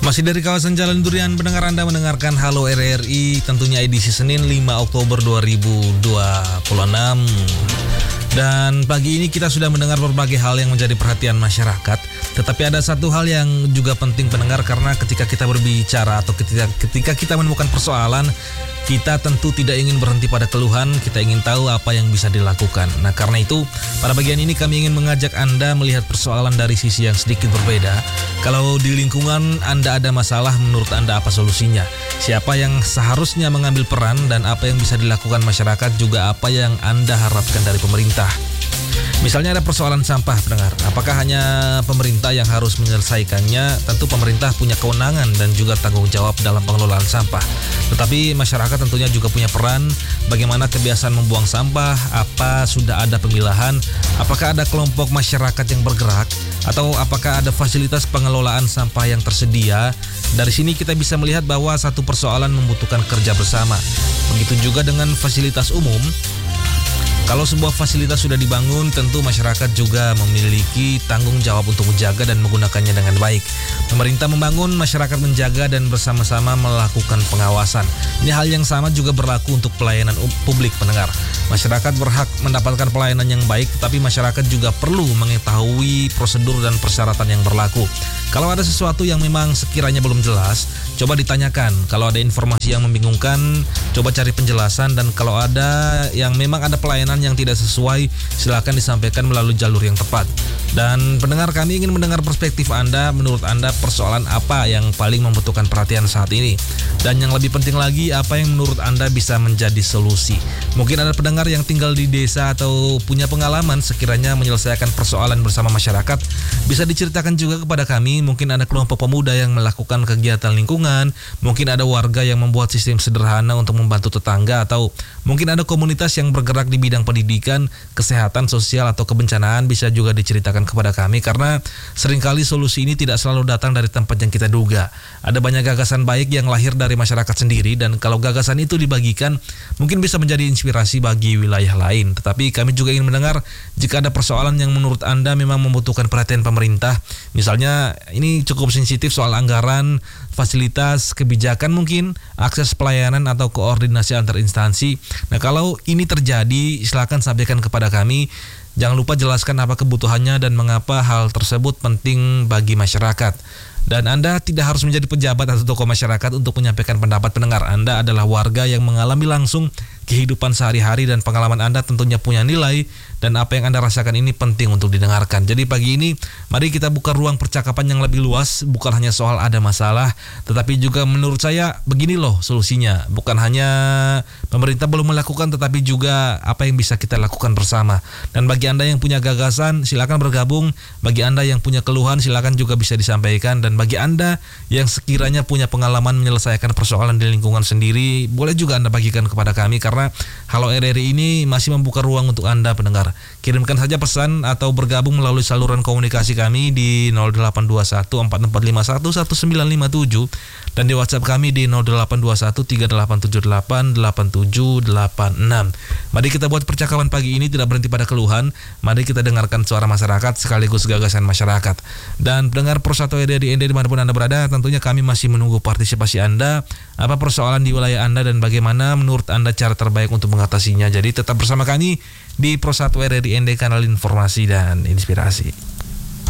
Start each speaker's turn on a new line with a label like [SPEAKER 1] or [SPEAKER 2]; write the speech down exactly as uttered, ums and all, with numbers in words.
[SPEAKER 1] Masih dari kawasan Jalan Durian, pendengar Anda mendengarkan Halo R R I, tentunya edisi Senin lima Oktober dua ribu dua puluh enam. Dan pagi ini kita sudah mendengar berbagai hal yang menjadi perhatian masyarakat. Tetapi ada satu hal yang juga penting pendengar, karena ketika kita berbicara atau ketika, ketika kita menemukan persoalan, kita tentu tidak ingin berhenti pada keluhan, kita ingin tahu apa yang bisa dilakukan. Nah, karena itu pada bagian ini kami ingin mengajak Anda melihat persoalan dari sisi yang sedikit berbeda. Kalau di lingkungan Anda ada masalah, menurut Anda apa solusinya? Siapa yang seharusnya mengambil peran dan apa yang bisa dilakukan masyarakat, juga apa yang Anda harapkan dari pemerintah? Misalnya ada persoalan sampah, pendengar. Apakah hanya pemerintah yang harus menyelesaikannya? Tentu pemerintah punya kewenangan dan juga tanggung jawab dalam pengelolaan sampah. Tetapi masyarakat tentunya juga punya peran. Bagaimana kebiasaan membuang sampah? Apa sudah ada pemilahan? Apakah ada kelompok masyarakat yang bergerak? Atau apakah ada fasilitas pengelolaan sampah yang tersedia? Dari sini kita bisa melihat bahwa satu persoalan membutuhkan kerja bersama. Begitu juga dengan fasilitas umum. Kalau sebuah fasilitas sudah dibangun, tentu masyarakat juga memiliki tanggung jawab untuk menjaga dan menggunakannya dengan baik. Pemerintah membangun, masyarakat menjaga dan bersama-sama melakukan pengawasan. Ini hal yang sama juga berlaku untuk pelayanan publik, pendengar. Masyarakat berhak mendapatkan pelayanan yang baik, tapi masyarakat juga perlu mengetahui prosedur dan persyaratan yang berlaku. Kalau ada sesuatu yang memang sekiranya belum jelas, coba ditanyakan. Kalau ada informasi yang membingungkan, coba cari penjelasan. Dan kalau ada yang memang ada pelayanan yang tidak sesuai, silakan disampaikan melalui jalur yang tepat. Dan pendengar, kami ingin mendengar perspektif Anda. Menurut Anda persoalan apa yang paling membutuhkan perhatian saat ini? Dan yang lebih penting lagi, apa yang menurut Anda bisa menjadi solusi? Mungkin ada pendengar yang tinggal di desa atau punya pengalaman sekiranya menyelesaikan persoalan bersama masyarakat. Bisa diceritakan juga kepada kami. Mungkin ada kelompok pemuda yang melakukan kegiatan lingkungan. Mungkin ada warga yang membuat sistem sederhana untuk membantu tetangga. Atau mungkin ada komunitas yang bergerak di bidang pendidikan, kesehatan, sosial, atau kebencanaan. Bisa juga diceritakan kepada kami, karena seringkali solusi ini tidak selalu datang dari tempat yang kita duga. Ada banyak gagasan baik yang lahir dari masyarakat sendiri, dan kalau gagasan itu dibagikan, mungkin bisa menjadi inspirasi bagi wilayah lain. Tetapi kami juga ingin mendengar jika ada persoalan yang menurut Anda memang membutuhkan perhatian pemerintah. Misalnya ini cukup sensitif soal anggaran, fasilitas, kebijakan mungkin, akses pelayanan atau koordinasi antar instansi. Nah, kalau ini terjadi, silakan sampaikan kepada kami. Jangan lupa jelaskan apa kebutuhannya dan mengapa hal tersebut penting bagi masyarakat. Dan Anda tidak harus menjadi pejabat atau tokoh masyarakat untuk menyampaikan pendapat, pendengar. Anda adalah warga yang mengalami langsung kehidupan sehari-hari, dan pengalaman Anda tentunya punya nilai, dan apa yang Anda rasakan ini penting untuk didengarkan. Jadi pagi ini mari kita buka ruang percakapan yang lebih luas, bukan hanya soal ada masalah, tetapi juga menurut saya begini loh solusinya. Bukan hanya pemerintah belum melakukan, tetapi juga apa yang bisa kita lakukan bersama. Dan bagi Anda yang punya gagasan, silakan bergabung. Bagi Anda yang punya keluhan, silakan juga bisa disampaikan. Dan bagi Anda yang sekiranya punya pengalaman menyelesaikan persoalan di lingkungan sendiri, boleh juga Anda bagikan kepada kami, karena Halo R R I ini masih membuka ruang untuk Anda, pendengar. Kirimkan saja pesan atau bergabung melalui saluran komunikasi kami di nol delapan dua satu empat empat lima satu satu sembilan lima tujuh dan di WhatsApp kami di nol delapan dua satu tiga delapan tujuh delapan delapan tujuh delapan enam. Mari kita buat percakapan pagi ini tidak berhenti pada keluhan. Mari kita dengarkan suara masyarakat sekaligus gagasan masyarakat. Dan pendengar Persatu R R I N D dimanapun Anda berada, tentunya kami masih menunggu partisipasi Anda. Apa persoalan di wilayah Anda dan bagaimana menurut Anda cara terbaik untuk mengatasinya? Jadi tetap bersama kami di Persatu R R I N D, kanal informasi dan inspirasi.